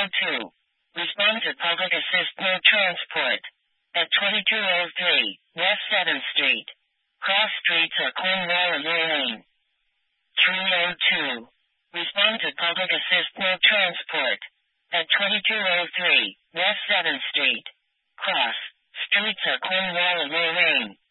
302. Respond to public assist no transport. At 2203 West 7th Street. Cross streets are Cornwall and Mill Lane. 302. Respond to public assist no transport. At 2203 West 7th Street. Cross streets are Cornwall and Mill Lane.